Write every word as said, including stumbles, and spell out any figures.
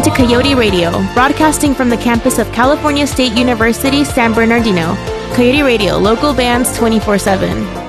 listening to Coyote Radio, broadcasting from the campus of California State University, San Bernardino. Coyote Radio, local bands twenty-four seven.